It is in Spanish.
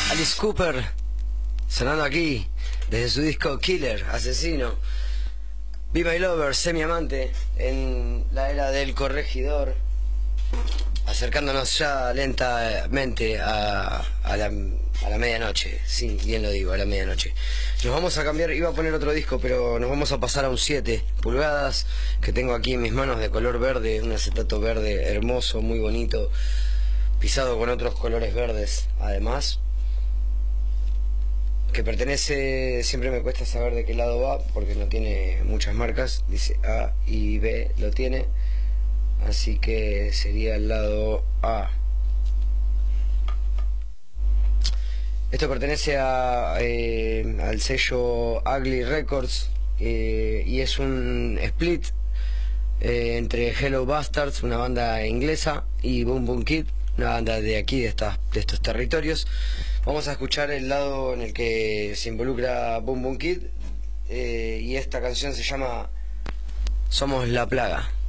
Alice Cooper, sonando aquí, desde su disco Killer, Asesino. Be My Lover, Semi Amante, en la era del corregidor, acercándonos ya lentamente a la medianoche. Sí, bien lo digo, a la medianoche. Nos vamos a cambiar, iba a poner otro disco, pero nos vamos a pasar a un 7 pulgadas que tengo aquí en mis manos, de color verde, un acetato verde hermoso, muy bonito, pisado con otros colores verdes además, que pertenece, siempre me cuesta saber de qué lado va porque no tiene muchas marcas, dice A y B lo tiene, así que sería el lado A. Esto pertenece al sello Ugly Records, y es un split entre Hello Bastards, una banda inglesa, y Boom Boom Kid, una banda de aquí, de estos territorios. Vamos a escuchar el lado en el que se involucra Boom Boom Kid, y esta canción se llama Somos la Plaga.